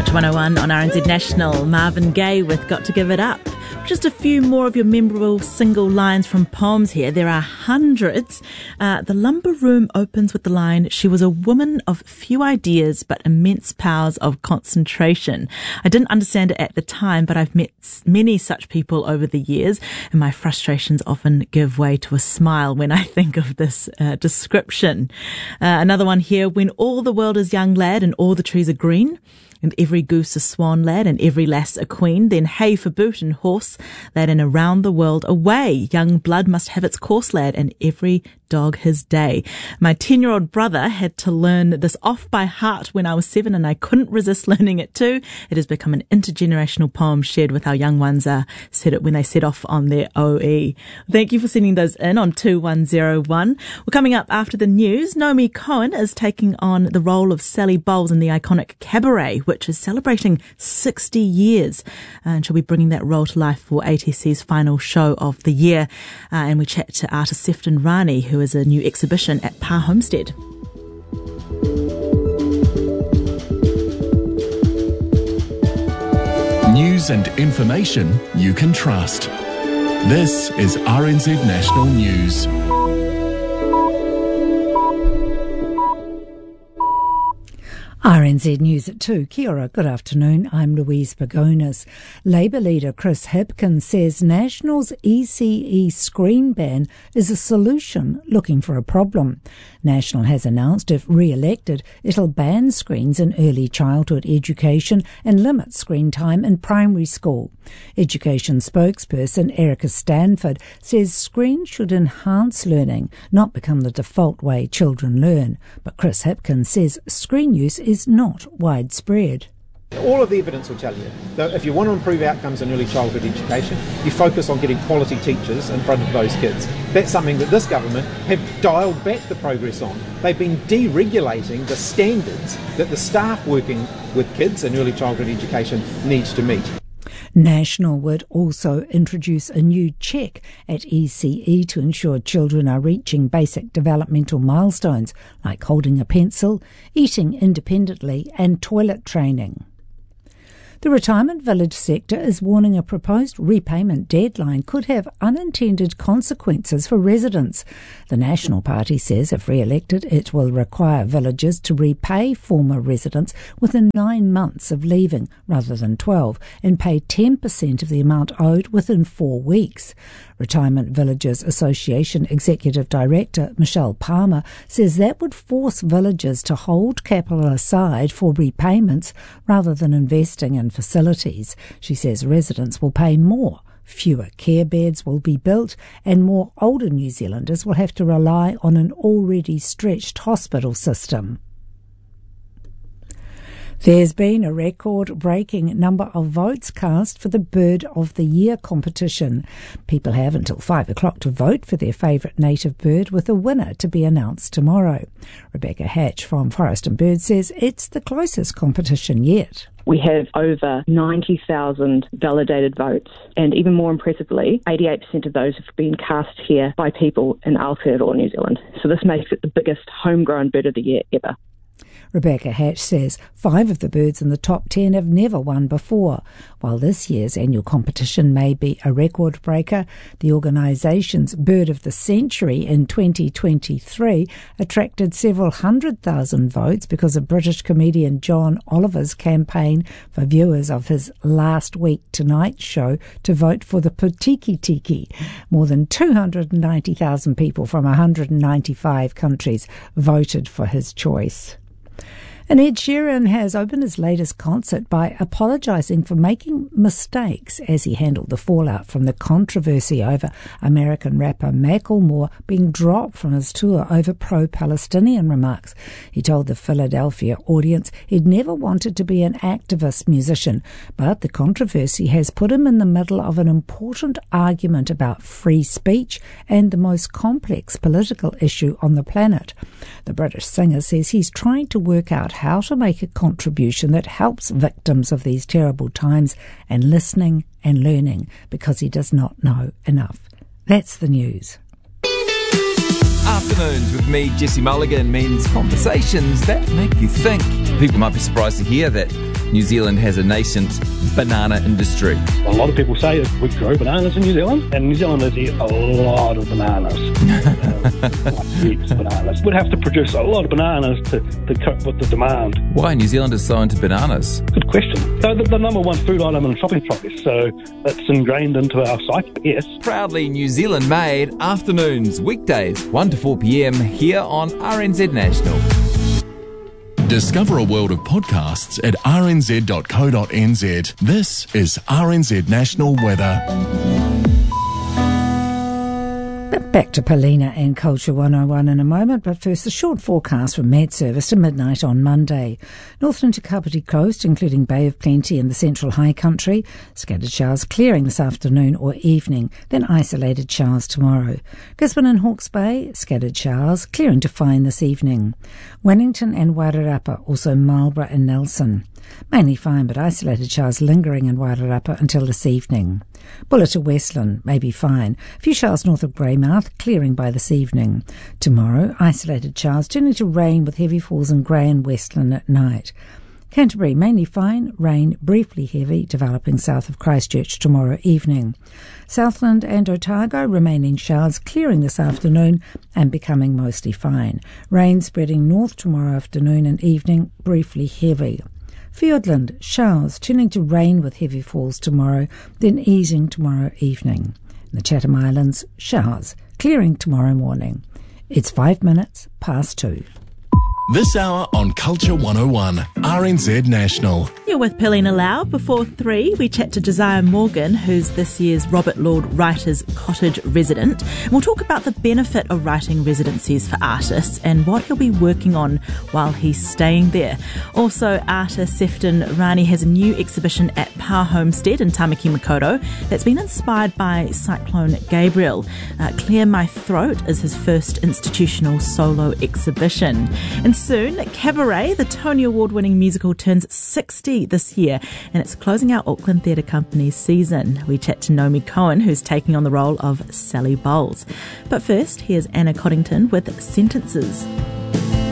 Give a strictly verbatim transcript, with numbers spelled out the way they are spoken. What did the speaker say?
Watch one oh one on R N Z National. Marvin Gaye with Got to Give It Up. Just a few more of your memorable single lines from poems here. There are hundreds. Uh, the Lumber Room opens with the line, "She was a woman of few ideas but immense powers of concentration." I didn't understand it at the time, but I've met many such people over the years, and my frustrations often give way to a smile when I think of this uh, description. Uh, another one here, "When all the world is young, lad, and all the trees are green, and every goose a swan, lad, and every lass a queen, then hay for boot and horse, lad, and around the world away. Young blood must have its course, lad, and every dog his day." My ten-year-old brother had to learn this off by heart when I was seven, and I couldn't resist learning it too. It has become an intergenerational poem shared with our young ones uh, said it when they set off on their O E. Thank you for sending those in on two one oh one. Well, coming up after the news, Naomi Cohen is taking on the role of Sally Bowles in the iconic Cabaret, which is celebrating sixty years, and she'll be bringing that role to life for A T C's final show of the year. Uh, and we chat to artist Sefton Rani, who is a new exhibition at Pa Homestead. News and information you can trust. This is R N Z National News. R N Z News at two. Kia ora, good afternoon. I'm Louise Pagonis. Labour leader Chris Hipkins says National's E C E screen ban is a solution looking for a problem. National has announced if re-elected, it'll ban screens in early childhood education and limit screen time in primary school. Education spokesperson Erica Stanford says screens should enhance learning, not become the default way children learn. But Chris Hipkins says screen use is not widespread. All of the evidence will tell you that if you want to improve outcomes in early childhood education, you focus on getting quality teachers in front of those kids. That's something that this government have dialed back the progress on. They've been deregulating the standards that the staff working with kids in early childhood education needs to meet. National would also introduce a new check at E C E to ensure children are reaching basic developmental milestones like holding a pencil, eating independently and toilet training. The retirement village sector is warning a proposed repayment deadline could have unintended consequences for residents. The National Party says if re-elected, it will require villagers to repay former residents within nine months of leaving rather than twelve and pay ten percent of the amount owed within four weeks. Retirement Villagers Association Executive Director Michelle Palmer says that would force villagers to hold capital aside for repayments rather than investing in facilities. She says residents will pay more, fewer care beds will be built, and more older New Zealanders will have to rely on an already stretched hospital system. There's been a record-breaking number of votes cast for the Bird of the Year competition. People have until five o'clock to vote for their favourite native bird, with a winner to be announced tomorrow. Rebecca Hatch from Forest and Bird says it's the closest competition yet. We have over ninety thousand validated votes, and even more impressively, eighty-eight percent of those have been cast here by people in Aotearoa, New Zealand. So this makes it the biggest homegrown Bird of the Year ever. Rebecca Hatch says five of the birds in the top ten have never won before. While this year's annual competition may be a record breaker, the organisation's Bird of the Century in twenty twenty-three attracted several hundred thousand votes because of British comedian John Oliver's campaign for viewers of his Last Week Tonight show to vote for the Putiki Tiki. More than two hundred ninety thousand people from one hundred ninety-five countries voted for his choice. And Ed Sheeran has opened his latest concert by apologising for making mistakes as he handled the fallout from the controversy over American rapper Macklemore being dropped from his tour over pro-Palestinian remarks. He told the Philadelphia audience he'd never wanted to be an activist musician, but the controversy has put him in the middle of an important argument about free speech and the most complex political issue on the planet. The British singer says he's trying to work out how to make a contribution that helps victims of these terrible times, and listening and learning because he does not know enough. That's the news. Afternoons with me, Jesse Mulligan, means conversations that make you think. People might be surprised to hear that New Zealand has a nascent banana industry. A lot of people say we grow bananas in New Zealand, and New Zealanders eat a lot of bananas. uh, heaps of bananas. We'd have to produce a lot of bananas to, to cope with the demand. Why are New Zealanders so into bananas? Good question. So the, the number one food item in shopping trolleys, so that's ingrained into our psyche, yes. Proudly New Zealand made, afternoons, weekdays, one to four p.m. here on R N Z National. Discover a world of podcasts at r n z dot co dot n z. This is R N Z National Weather. Back to Paulina and Culture one oh one in a moment, but first the short forecast from Met Service to midnight on Monday. Northern to Kapiti Coast, including Bay of Plenty and the Central High Country. Scattered showers clearing this afternoon or evening, then isolated showers tomorrow. Gisborne and Hawke's Bay, scattered showers, clearing to fine this evening. Wellington and Wairarapa, also Marlborough and Nelson. Mainly fine, but isolated showers lingering in Wairarapa until this evening. Buller to Westland, may be fine. A few showers north of Greymouth, clearing by this evening. Tomorrow, isolated showers turning to rain with heavy falls in Grey and Westland at night. Canterbury, mainly fine, rain briefly heavy, developing south of Christchurch tomorrow evening. Southland and Otago, remaining showers clearing this afternoon and becoming mostly fine. Rain spreading north tomorrow afternoon and evening, briefly heavy. Fiordland, showers turning to rain with heavy falls tomorrow, then easing tomorrow evening. In the Chatham Islands, showers, clearing tomorrow morning. It's five minutes past two. This hour on Culture one oh one, R N Z National. You're with Paulina Lau. Before three, we chat to Josiah Morgan, who's this year's Robert Lord Writers' Cottage resident. We'll talk about the benefit of writing residencies for artists and what he'll be working on while he's staying there. Also, artist Sefton Rani has a new exhibition at Pa Homestead in Tamaki Makaurau that's been inspired by Cyclone Gabriel. Uh, Clear My Throat is his first institutional solo exhibition. And soon, Cabaret, the Tony Award-winning musical, turns sixty this year, and it's closing out Auckland Theatre Company's season. We chat to Naomi Cohen, who's taking on the role of Sally Bowles. But first, here's Anna Coddington with Sentences.